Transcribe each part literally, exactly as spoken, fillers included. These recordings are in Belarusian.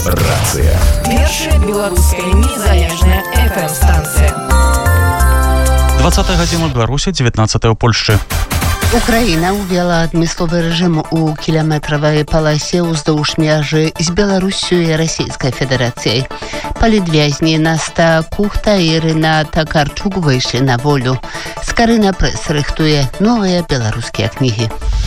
Рацыя. Першая беларуская незалежная эф эм-станцыя. двадцатая гадзіна ў Беларусі, дзевятнаццатая ў Польшчы. Украіна ўвела адмысловы рэжым у кіламетравай паласе ўздоўж мяжы з Беларусю і Расійскай Федэрацыяй. Палітвязні Наста Кухта і Ірына Такарчук выйшлі на волю. Скарына прэс рыхтуе новыя беларускія кнігі.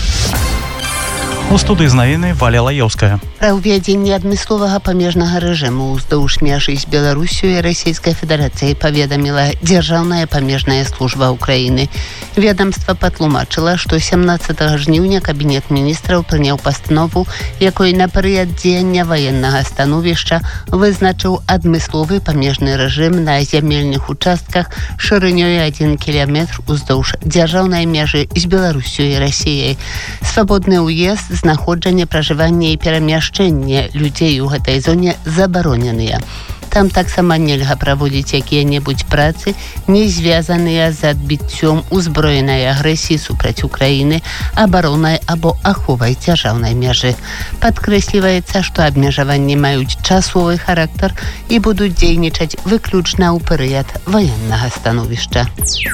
У студыі з навіны Валя Лаеўская. Пра ўвядзенне адмысловага памежнага рэжыму ўздоўж мяжы з Беларусю і Расійскай Федэрацыяй паведаміла Дзяржаўная памежная служба Украіны. Ведамства патлумачыла, што сямнаццатага жніўня Кабінет міністраў прыняў пастанову, якой на перыяд дзеяння ваеннага становішча вызначыў адмысловы памежны рэжым на зямельных участках шырынёй адзін кіламетр уздоўж дзяржаўнай мяжы з Беларусю і Расіяй. Свабодны ўезд, знаходжанне, пражыванне і перамяшчэнне людзей у гэтай зоне забароненыя. Там таксама нельга праводзіць якія-небудзь працы, не звязаныя з адбіццём узброенай агрэсіі супраць Украіны, абаронай або аховай дзяржаўнай мяжы. Падкрэсліваецца, што абмежаванні маюць часовы характар і будуць дзейнічаць выключна ў перыяд ваеннага становішча.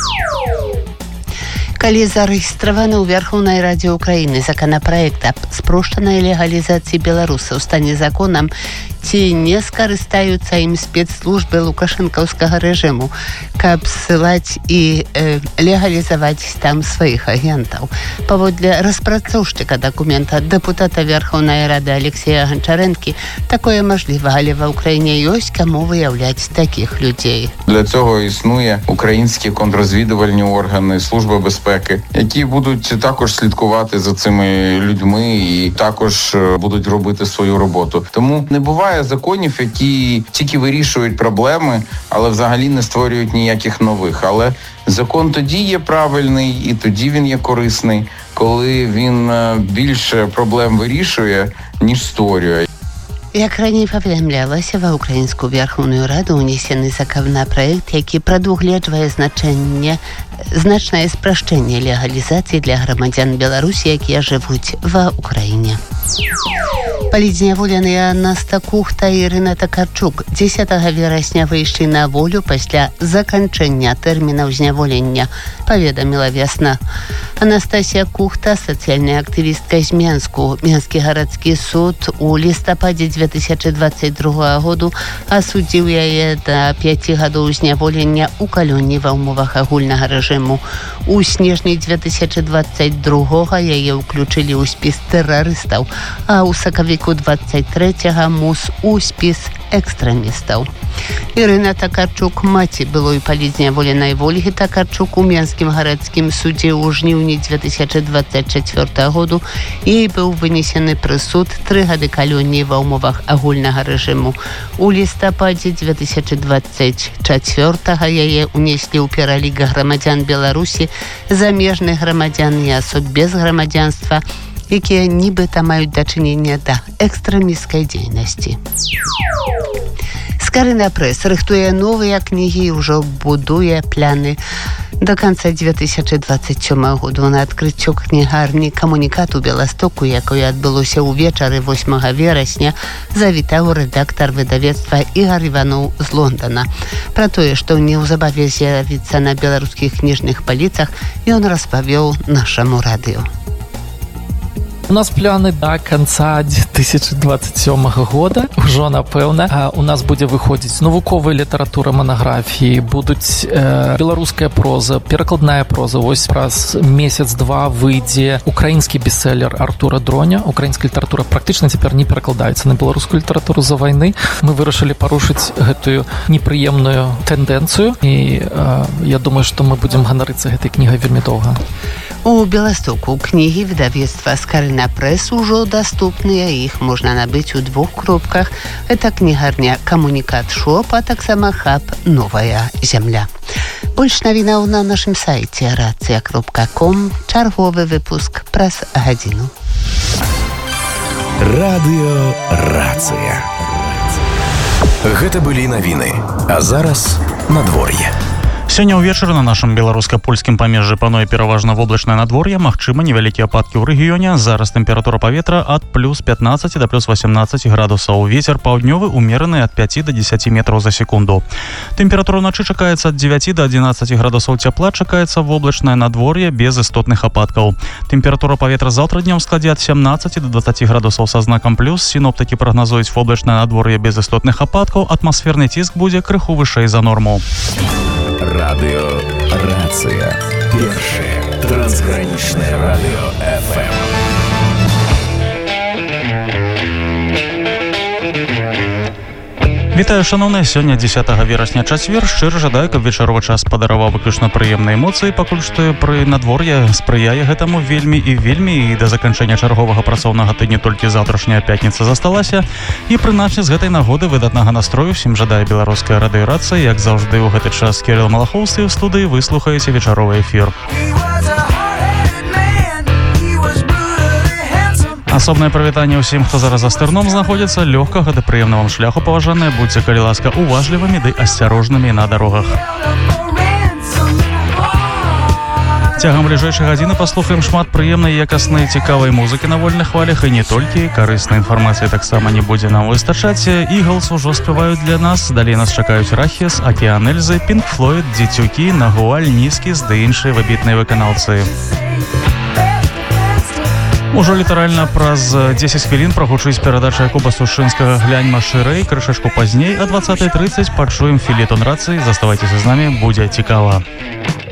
Калі зарэгістраваны ў Верхоўнай Радзе Украіны законапраект аб спрошчанай легалізацыі беларусаў стане законам, ці не скарыстаюцца ім спецслужбы лукашэнкаўскага рэжыму, каб ссылаць і э, легалізаваць там сваіх агентаў. Паводле распрацоўшчыка дакумента дэпутата Верхоўнай Рады Алексея Гончаренкі, такое мажліва, але ва Ўкраіне ёсць каму выяўляць такіх людзей. Для цього існує українські контррозвідувальні органи, служба безпеки, які будуть також слідкувати за цими людьми і також будуть робити свою роботу. Тому не буває законів, які тільки вирішують проблеми, але взагалі не створюють ніяких нових. Але закон тоді є правильний і тоді він є корисний, коли він більше проблем вирішує, ніж створює. Як раней паведамлялася, ва Украінскую Верхоўную Раду ўнесены законапраект, які прадугледжвае значэнне значнае спрашчэнне легалізацыі для грамадзян Беларусі, якія жывуць ва Украіне. Палізняволеныя Наста Кухта і Ірына Такарчук дзесятага верасня выйшлі на волю пасля заканчэння тэрмінаў зняволення, паведаміла Вясна. Анастасія Кухта, сацыяльная актывістка з Менску. Менскі гарадскі суд у лістападзе дзве тысячы дваццаць другога году асудзіў яе да пяці гадоў зняволення ў калоніі ва ўмовах агульнага рэжыму. У снежні дзве тысячы дваццаць другога яе ўключылі ў спіс тэрарыстаў, а ў сакавіку дваццаць трэцяга мус у спіс экстрэмістаў. Ірына Такарчук, маці былой палізняволенай Вольгі Такарчук, у Менскім гарадскім судзе ў жніўні дзве тысячы дваццаць чацвёртага году ей быў вынесены прысуд тры гады калоніі ва ўмовах агульнага рэжыму. У лістападзе дзве тысячы дваццаць чацвёртага яе ўнеслі ў пералік грамадзян Беларусі, замежных грамадзян і асоб без грамадзянства, якія нібыта маюць дачыненне да экстрэмісцкай дзейнасці. Скарына прэс рыхтуе новыя кнігі і ўжо будуе пляны. До канца дзве тысячы дваццаць сёмага году на адкрыццё кнігарні «Камунікат» у Беластоку, якое адбылося ўвечары восьмага верасня, завітаў рэдактар выдавецтва Ігар Іваноў з Лондона. Пра тое, што неўзабаве з'явіцца на беларускіх кніжных паліцах, ён распавёў нашаму радыё. У нас пляны до конца две тысячи двадцать седьмого года, уже напэўна. У нас будзе выходзіць навуковая літаратура, монографіі, будуць э, беларуская проза, перакладная проза. Вось праз месяц-два выйдзе украінскі бестселлер Артура Дроня. Украінская літаратура практычна цяпер не перакладаецца на беларускую літаратуру з-за вайны. Мы вырашылі парушыць гэтую непрыемную тэндэнцыю і э, я думаю, што мы будзем ганарыцца гэтай кнігай вельмі доўга. У Беластоку кнігі выдавецтва «Скарына прэс» ужо даступныя, іх можна набыць у двух кропках. Это кнігарня «Камунікат Шоп», а таксама хаб «Новая зямля». Больш навінаў на нашым сайце рацыя кропка ком. Чарговы выпуск праз гадзіну. Радыё «Рацыя». Гэта былі навіны, а зараз надвор'е. Сёння ўвечары на нашым беларуска-польскім памежжы пануе пераважна воблачнае надвор'е, магчыма невялікія ападкі ў рэгіёне. Зараз тэмпература паветра ад плюс пятнадцаць да плюс восемнадцаць градусаў. Вецер паўднёвы умераны ад пяці да дзесяці метраў за секунду. Тэмпература ўначы чакаецца ад дзевяці да адзінаццаці градусаў цяпла, чакаецца воблачнае надвор'е без істотных ападкаў. Тэмпература паветра заўтра днём складзе ад сямнаццаці да дваццаці градусаў са знакам плюс. Сіноптыкі прагназуюць воблачнае надвор'е без істотных ападкаў. Атмасферны ціск будзе крыху вышэй за норму. Радио Рация. Первое трансграничное радио эф эм. Вітаю, шановныя, сёння дзесятага верасня чацвер. Шчыра жадаю, каб вечаровы час падараваў выключна прыемныя эмоцыі, пакуль што пры надвор'е спрыяе гэтаму вельмі і вельмі, і да заканчэння чарговага працоўнага тыдня толькі заўтрашняя пятніца засталася. І прынамсі з гэтай нагоды выдатнага настрою ўсім жадае беларуская радыёрацыя. Як заўжды ў гэты час Кірыл Малахоўскі ў студыі, вы слухаеце вечаровы эфір. Асобнае прывітанне ўсім, хто зараз за стырном знаходзіцца. Лёгкага да прыемнага вам шляху, паважаныя. Будьце, калі ласка, уважлівымі ды асцярожнымі на дарогах. Цягам бліжэйшай гадзіны паслухаем шмат прыемнай, якаснай, цікавай музыкі на вольных хвалях, і не толькі. Карыснай інфармацыі таксама не будзе нам выстачаць. Іглс ужо спяваюць для нас. Далей нас чакаюць Рахес, Акеан Эльзы, Пінк Флойд, Дзецюкі, Нагуаль, Нізкіс ды іншыя выбітныя выканаўцы. Ужо літаральна праз дзесяць хвілін прагучыць перадача Якуба Сушынскага «Гляньма шырэй». Крышачку пазней, а дваццатая трыццаць пачуем філетон рацыі. Заставайцеся з намі, будзе цікава.